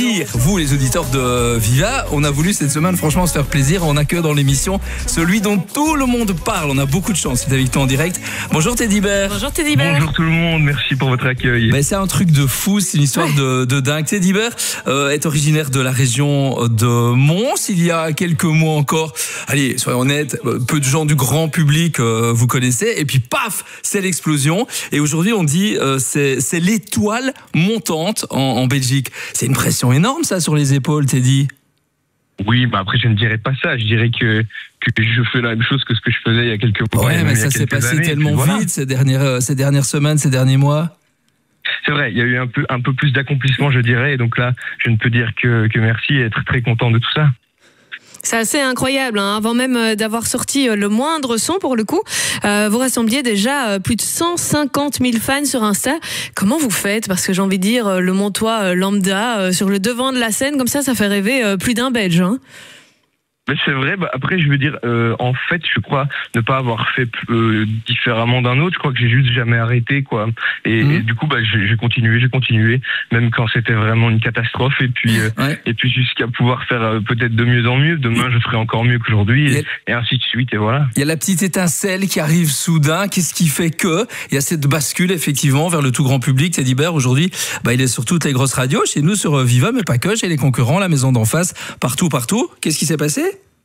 Vous, les auditeurs de Viva, on a voulu cette semaine franchement se faire plaisir. On accueille dans l'émission celui dont tout le monde parle. On a beaucoup de chance, il est avec nous en direct. Bonjour Teddy Bear. Bonjour Teddy Bear. Bonjour tout le monde, merci pour votre accueil. Ben, c'est un truc de fou, c'est une histoire de dingue. Teddy Bear est originaire de la région de Mons. Il y a quelques mois encore, allez, soyons honnêtes, peu de gens du grand public vous connaissez. Et puis paf, c'est l'explosion. Et aujourd'hui, on dit c'est l'étoile montante en Belgique. C'est une pression énorme ça sur les épaules, Teddy. Oui, bah après je ne dirais pas ça. Je dirais que je fais la même chose que ce que je faisais il y a quelques mois. Ouais, mais ça s'est passé tellement vite ces dernières semaines, ces derniers mois. C'est vrai, il y a eu un peu plus d'accomplissement, je dirais. Et donc là, je ne peux dire que merci et être très content de tout ça. C'est assez incroyable, hein. Avant même d'avoir sorti le moindre son pour le coup, vous rassembliez déjà plus de 150 000 fans sur Insta. Comment vous faites? Parce que j'ai envie de dire, le Montois lambda sur le devant de la scène, comme ça fait rêver plus d'un Belge, hein. Mais c'est vrai, bah après je veux dire, en fait je crois ne pas avoir fait différemment d'un autre, je crois que j'ai juste jamais arrêté quoi. Et du coup bah j'ai continué, même quand c'était vraiment une catastrophe et puis jusqu'à pouvoir faire peut-être de mieux en mieux, demain je ferai encore mieux qu'aujourd'hui et ainsi de suite et voilà. Il y a la petite étincelle qui arrive soudain, qu'est-ce qui fait que il y a cette bascule effectivement vers le tout grand public. Teddy Bear aujourd'hui, bah il est sur toutes les grosses radios, chez nous sur Viva mais pas que, chez les concurrents, la maison d'en face, partout. Qu'est-ce qui s'est passé?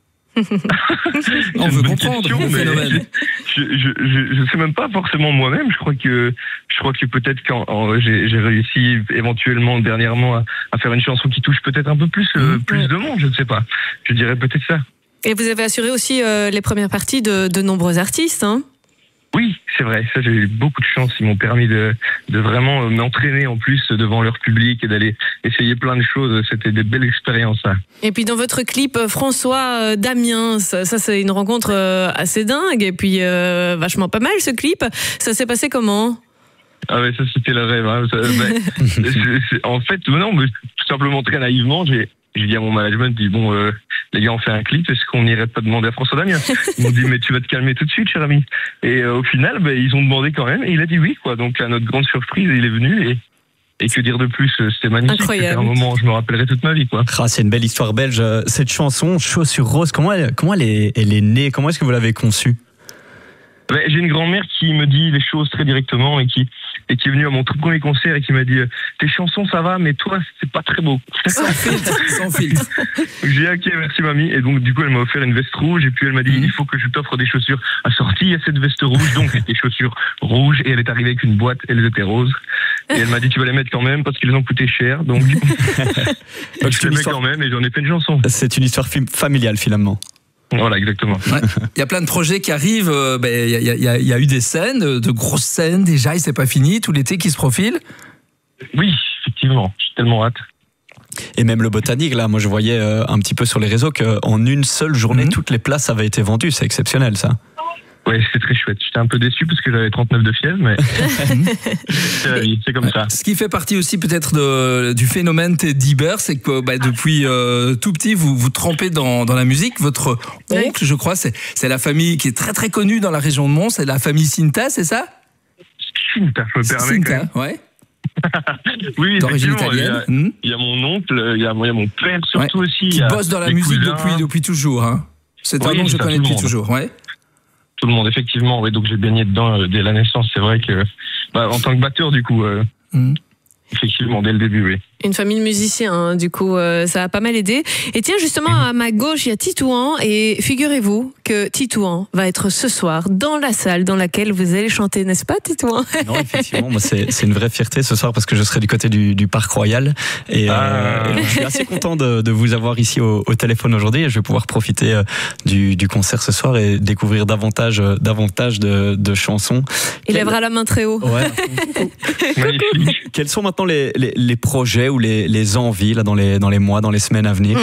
On veut comprendre le phénomène. Je sais même pas forcément moi-même. Je crois que peut-être quand j'ai réussi éventuellement dernièrement à faire une chanson qui touche peut-être un peu plus de monde. Je ne sais pas. Je dirais peut-être ça. Et vous avez assuré aussi les premières parties de nombreux artistes, hein? Oui, c'est vrai. Ça, j'ai eu beaucoup de chance. Ils m'ont permis de vraiment m'entraîner en plus devant leur public et d'aller essayer plein de choses. C'était des belles expériences, ça. Et puis dans votre clip, François Damiens, ça c'est une rencontre assez dingue. Et puis vachement pas mal ce clip. Ça s'est passé comment? Ah ouais, ça c'était le rêve. Hein. En fait, non, mais tout simplement très naïvement, j'ai dit à mon management, les gars, on fait un clip, est-ce qu'on n'irait pas demander à François Damiens? Ils m'ont dit, mais tu vas te calmer tout de suite, cher ami. Et au final, ils ont demandé quand même, et il a dit oui, quoi. Donc, à notre grande surprise, il est venu, et que dire de plus, c'était magnifique. C'était un moment, je me rappellerai toute ma vie, quoi. Ah, c'est une belle histoire belge. Cette chanson, Chaussures Roses, comment elle est née? Comment est-ce que vous l'avez conçue? J'ai une grand-mère qui me dit les choses très directement et qui est venue à mon tout premier concert et qui m'a dit tes chansons ça va mais toi c'est pas très beau. Sans filtre. J'ai dit ok merci mamie et donc du coup elle m'a offert une veste rouge et puis elle m'a dit il faut que je t'offre des chaussures assorties à cette veste rouge donc des chaussures rouges et elle est arrivée avec une boîte, elles étaient roses et elle m'a dit tu vas les mettre quand même parce qu'ils ont coûté cher donc je les mets quand même et j'en ai fait une chanson. C'est une histoire familiale finalement. Voilà, exactement. Ouais. Il y a plein de projets qui arrivent. Il y a eu des scènes, de grosses scènes déjà, et c'est pas fini, tout l'été qui se profile. Oui, effectivement, j'ai tellement hâte. Et même le Botanique, là, moi je voyais un petit peu sur les réseaux qu'en une seule journée, toutes les places avaient été vendues. C'est exceptionnel, ça. Ouais, c'est très chouette. J'étais un peu déçu parce que j'avais 39 de fièvre, mais c'est la vie, c'est comme ça. Ce qui fait partie aussi peut-être du phénomène Teddy Bear, c'est que depuis tout petit, vous trempez dans la musique. Votre oncle, je crois, c'est la famille qui est très très connue dans la région de Mons, c'est la famille Cinta, c'est ça? Cinta, je me permets. Cinta, ouais. Oui, d'origine italienne. Il y a mon oncle, il y a mon père surtout aussi. Qui bosse dans la musique depuis toujours. Hein. C'est un nom que je connais depuis toujours, ouais. Tout le monde, effectivement. Oui, donc j'ai baigné dedans dès la naissance. C'est vrai que, en tant que batteur, du coup, effectivement, dès le début, oui. Une famille de musiciens, hein, du coup, ça a pas mal aidé. Et tiens, justement, à ma gauche, il y a Titouan. Et figurez-vous que Titouan va être ce soir dans la salle dans laquelle vous allez chanter, n'est-ce pas, Titouan? Non, effectivement, moi, c'est une vraie fierté ce soir parce que je serai du côté du Parc Royal. Et je suis assez content de vous avoir ici au téléphone aujourd'hui. Et je vais pouvoir profiter du concert ce soir et découvrir davantage de chansons. Il lèvera la main très haut. Ouais. Magnifique. Quels sont maintenant les projets ou les envies là, dans les mois, dans les semaines à venir?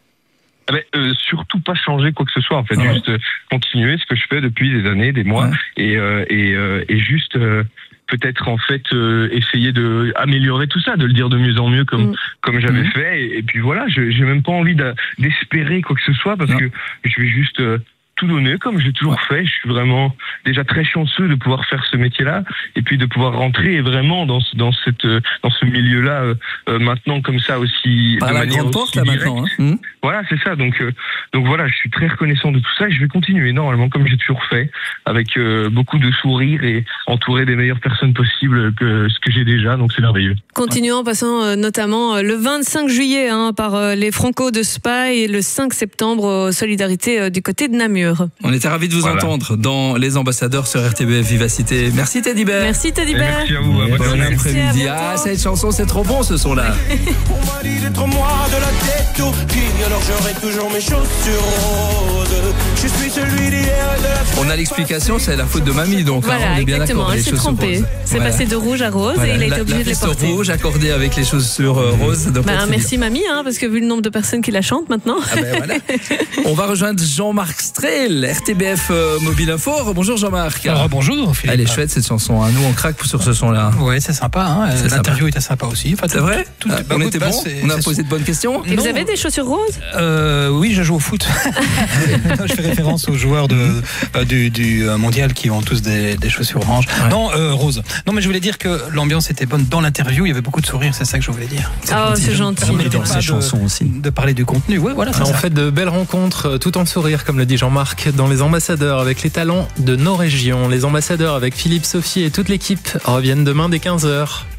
Surtout pas changer quoi que ce soit en fait, juste continuer ce que je fais depuis des années, des mois et juste peut-être en fait essayer de améliorer tout ça, de le dire de mieux en mieux comme j'avais fait et puis voilà, j'ai même pas envie d'espérer quoi que ce soit parce que je vais juste tout donner comme j'ai toujours fait. Je suis vraiment déjà très chanceux de pouvoir faire ce métier-là et puis de pouvoir rentrer vraiment dans ce milieu-là maintenant comme ça aussi. Par de la manière grande aussi porte là directe. maintenant. Hein. Voilà, c'est ça. Donc voilà, je suis très reconnaissant de tout ça et je vais continuer normalement comme j'ai toujours fait, avec beaucoup de sourires et entouré des meilleures personnes possibles que ce que j'ai déjà. Donc c'est merveilleux. Continuons en passant notamment le 25 juillet par les Franco de Spa et le 5 septembre Solidarité du côté de Namur. On était ravis de vous entendre dans Les Ambassadeurs sur RTBF Vivacité. Merci Teddy Bear. Merci Teddy Bear. Merci à vous. Bon Bonne après-midi. Cette chanson c'est trop bon ce son-là. On m'a dit d'être moi de la tête aux pieds, alors j'aurai toujours mes chaussures roses. Je suis celui d'hier et de la On a l'explication, c'est la faute de mamie donc. Voilà, on est bien exactement. d'accord. Elle les s'est chaussures trompée. roses. C'est Voilà. passé de rouge à rose Voilà, et il a été la obligé de les veste porter. rouge accordée avec les chaussures roses. Merci mamie, parce que vu le nombre de personnes qui la chantent maintenant. Ah ben voilà. On va rejoindre Jean-Marc Strel, RTBF Mobile Info. Bonjour Jean-Marc. Bonjour Philippe. Elle est chouette cette chanson. Nous on craque sur ce son-là. Ouais, c'est sympa. C'est L'interview était sympa aussi. Enfin, C'est vrai On était bon. On a c'est- posé de bonnes questions. Et vous avez des chaussures roses? Oui, je joue au foot. Je fais référence aux joueurs du mondial qui ont tous des chaussures oranges. Ouais. Non, rose. Non, mais je voulais dire que l'ambiance était bonne dans l'interview. Il y avait beaucoup de sourires. C'est ça que je voulais dire. Oh, c'est gentil. Permettez dans pas ses chansons aussi. de parler du contenu. Ouais, voilà. c'est On ça. fait de belles rencontres tout en sourire, comme le dit Jean-Marc, dans Les Ambassadeurs avec les talents de nos régions. Les Ambassadeurs avec Philippe, Sophie et toute l'équipe reviennent demain dès 15h.